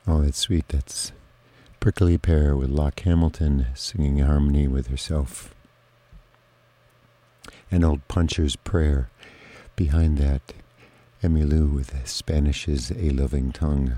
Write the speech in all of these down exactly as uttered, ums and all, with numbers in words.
Oh, that's sweet. That's Prickly Pear with Lock Hamilton singing harmony with herself. And Old Puncher's Prayer. Behind that, Emmylou with Spanish is a Loving Tongue.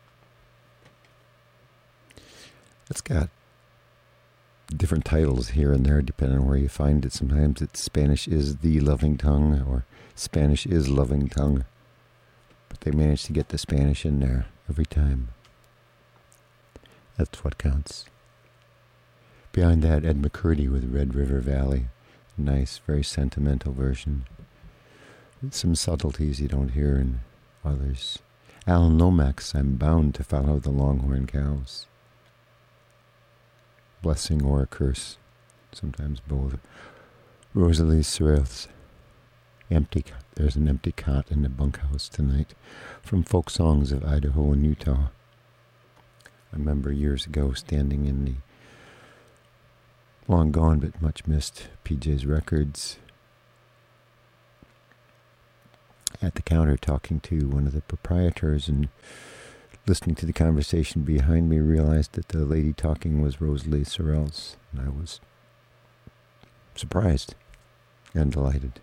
It's got different titles here and there depending on where you find it. Sometimes it's Spanish is the Loving Tongue or Spanish is Loving Tongue. But they manage to get the Spanish in there every time. That's what counts. Behind that, Ed McCurdy with Red River Valley. Nice, very sentimental version. With some subtleties you don't hear in others. Alan Lomax, I'm Bound to Follow the Longhorn Cows. Blessing or a Curse. Sometimes both. Rosalie Sorrell's Empty. There's an empty cot in the bunkhouse tonight. From Folk Songs of Idaho and Utah. I remember years ago standing in the long gone but much missed P J's Records at the counter talking to one of the proprietors and listening to the conversation behind me, realized that the lady talking was Rosalie Sorrells, and I was surprised and delighted.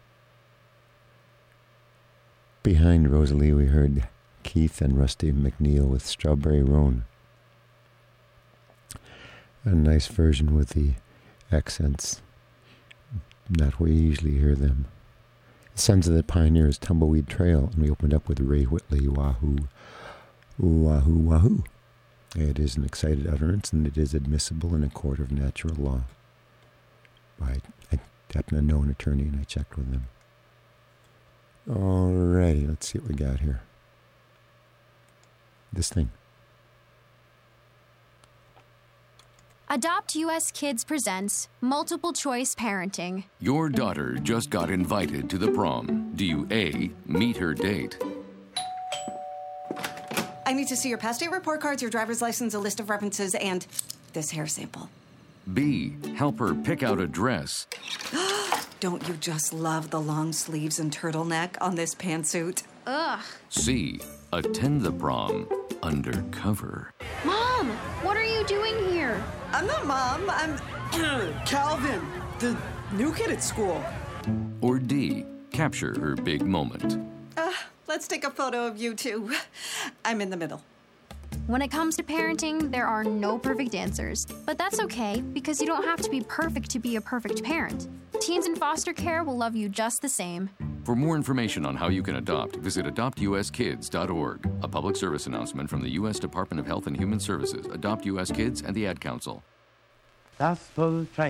Behind Rosalie we heard Keith and Rusty McNeil with Strawberry Roan. A nice version with the accents, not where you usually hear them. Sons of the Pioneers, Tumbleweed Trail, and we opened up with Ray Whitley, Wahoo, Wahoo, Wahoo. It is an excited utterance, and it is admissible in a court of natural law. I, I happen to know an attorney, and I checked with them. Alrighty, let's see what we got here. This thing. Adopt U S Kids presents Multiple Choice Parenting. Your daughter just got invited to the prom. Do you A, meet her date? I need to see your past date report cards, your driver's license, a list of references, and this hair sample. B, help her pick out a dress? Don't you just love the long sleeves and turtleneck on this pantsuit? Ugh. C, attend the prom undercover. Mom, what are you doing here? I'm not Mom, I'm Calvin, the new kid at school. Or D, capture her big moment. Uh, let's take a photo of you two. I'm in the middle. When it comes to parenting, there are no perfect answers. But that's okay, because you don't have to be perfect to be a perfect parent. Teens in foster care will love you just the same. For more information on how you can adopt, visit adopt u s kids dot org. A public service announcement from the U S Department of Health and Human Services, Adopt U S Kids, and the Ad Council. Gospel train.